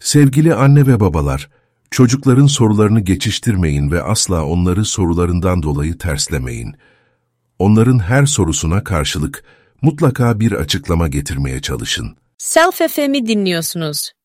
Sevgili anne ve babalar, çocukların sorularını geçiştirmeyin ve asla onları sorularından dolayı terslemeyin. Onların her sorusuna karşılık mutlaka bir açıklama getirmeye çalışın. Self FM'i dinliyorsunuz.